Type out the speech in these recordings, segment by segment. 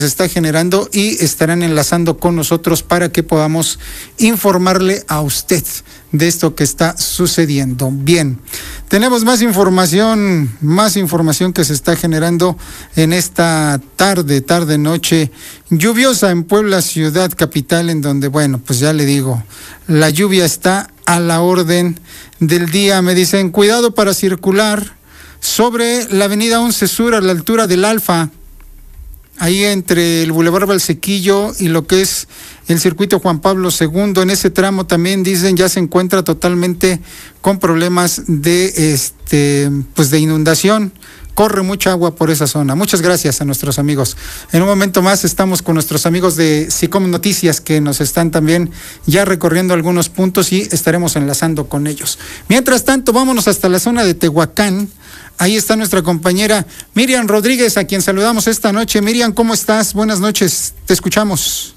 se está generando y estarán enlazando con nosotros para que podamos informarle a usted de esto que está sucediendo. Bien, tenemos más información que se está generando en esta tarde-noche lluviosa en Puebla, ciudad capital, en donde, bueno, pues ya le digo, la lluvia está a la orden del día. Me dicen, cuidado para circular sobre la avenida 11 Sur a la altura del Alfa, ahí entre el Boulevard Valsequillo y lo que es el circuito Juan Pablo II. En ese tramo también dicen ya se encuentra totalmente con problemas de de inundación. Corre mucha agua por esa zona. Muchas gracias a nuestros amigos. En un momento más estamos con nuestros amigos de SICOM Noticias, que nos están también ya recorriendo algunos puntos y estaremos enlazando con ellos. Mientras tanto, vámonos hasta la zona de Tehuacán. Ahí está nuestra compañera Miriam Rodríguez, a quien saludamos esta noche. Miriam, ¿cómo estás? Buenas noches, te escuchamos.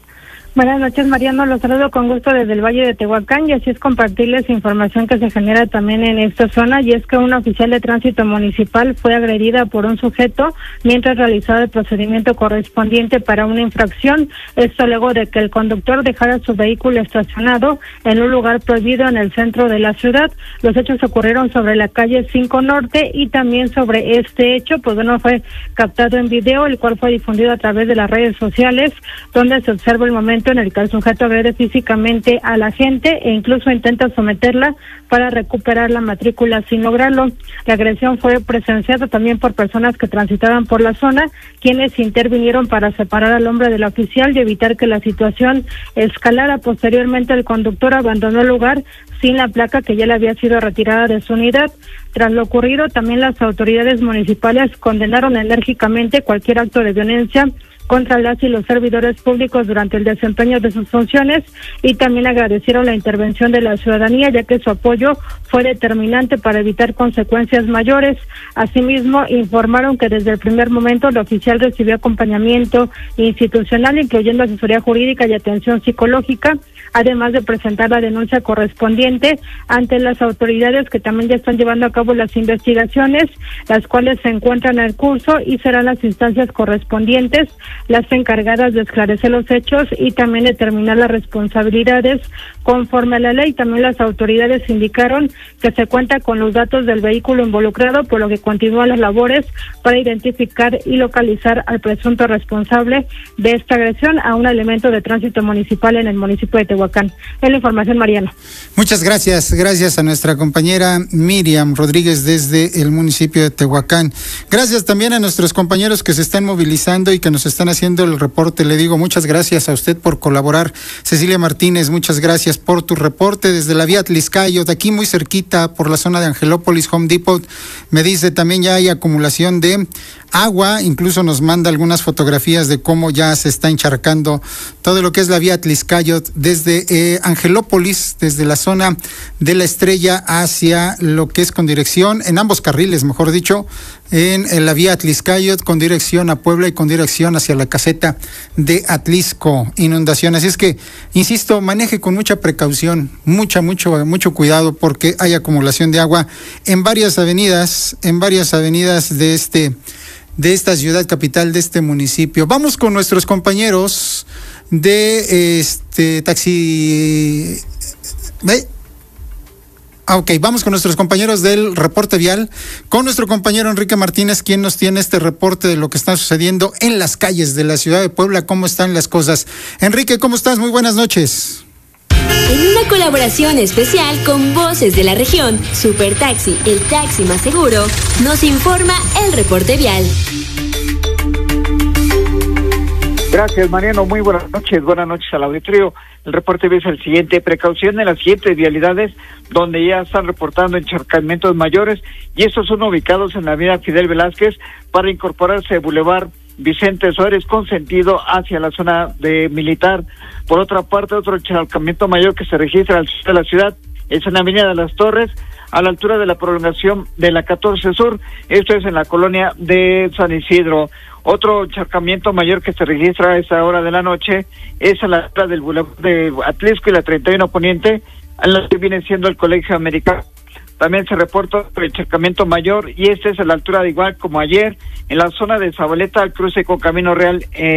Buenas noches, Mariano, los saludo con gusto desde el Valle de Tehuacán, y así es compartirles información que se genera también en esta zona, y es que una oficial de tránsito municipal fue agredida por un sujeto mientras realizaba el procedimiento correspondiente para una infracción. Esto luego de que el conductor dejara su vehículo estacionado en un lugar prohibido en el centro de la ciudad. Los hechos ocurrieron sobre la calle 5 Norte, y también sobre este hecho, pues bueno, fue captado en video, el cual fue difundido a través de las redes sociales, donde se observa el momento en el que el sujeto agrede físicamente a la gente e incluso intenta someterla para recuperar la matrícula sin lograrlo. La agresión fue presenciada también por personas que transitaban por la zona, quienes intervinieron para separar al hombre del oficial y evitar que la situación escalara. Posteriormente, el conductor abandonó el lugar sin la placa que ya le había sido retirada de su unidad. Tras lo ocurrido, también las autoridades municipales condenaron enérgicamente cualquier acto de violencia contra las y los servidores públicos durante el desempeño de sus funciones, y también agradecieron la intervención de la ciudadanía, ya que su apoyo fue determinante para evitar consecuencias mayores. Asimismo, informaron que desde el primer momento el oficial recibió acompañamiento institucional, incluyendo asesoría jurídica y atención psicológica, además de presentar la denuncia correspondiente ante las autoridades, que también ya están llevando a cabo las investigaciones, las cuales se encuentran en curso, y serán las instancias correspondientes las encargadas de esclarecer los hechos y también determinar las responsabilidades conforme a la ley. También las autoridades indicaron que se cuenta con los datos del vehículo involucrado, por lo que continúan las labores para identificar y localizar al presunto responsable de esta agresión a un elemento de tránsito municipal en el municipio de Tehuacán. Es la información, Mariano. Muchas gracias. Gracias a nuestra compañera Miriam Rodríguez desde el municipio de Tehuacán. Gracias también a nuestros compañeros que se están movilizando y que nos están haciendo el reporte. Le digo muchas gracias a usted por colaborar. Cecilia Martínez, muchas gracias por tu reporte desde la vía Tliscayo, de aquí muy cerquita por la zona de Angelópolis, Home Depot. Me dice también ya hay acumulación de agua, incluso nos manda algunas fotografías de cómo ya se está encharcando todo lo que es la vía Tliscayo desde Angelópolis, desde la zona de la Estrella hacia lo que es con dirección, en ambos carriles, mejor dicho, en la vía Tliscayo con dirección a Puebla y con dirección hacia la caseta de Atlisco, inundación. Así es que, insisto, maneje con mucha precaución, mucho cuidado, porque hay acumulación de agua en varias avenidas de esta ciudad capital, de este municipio. Vamos con nuestros compañeros de taxi. Ok, vamos con nuestros compañeros del reporte vial, con nuestro compañero Enrique Martínez, quien nos tiene este reporte de lo que está sucediendo en las calles de la ciudad de Puebla. ¿Cómo están las cosas? Enrique, ¿cómo estás? Muy buenas noches. En una colaboración especial con Voces de la Región, Super Taxi, el taxi más seguro, nos informa el reporte vial. Gracias, Mariano. Muy buenas noches al auditorio. El reporte vial es el siguiente: precaución en las siguientes vialidades donde ya están reportando encharcamientos mayores, y estos son ubicados en la avenida Fidel Velázquez para incorporarse al Boulevard Vicente Suárez con sentido hacia la zona de Militar. Por otra parte, otro encharcamiento mayor que se registra al sur de la ciudad es en la avenida de las Torres, a la altura de la prolongación de la 14 Sur, esto es en la colonia de San Isidro. Otro encharcamiento mayor que se registra a esa hora de la noche es a la altura del Boulevard de Atlisco y la 31 Poniente, a la que viene siendo el Colegio Americano. También se reporta otro encharcamiento mayor, y este es a la altura, de igual como ayer, en la zona de Zabaleta, al cruce con Camino Real.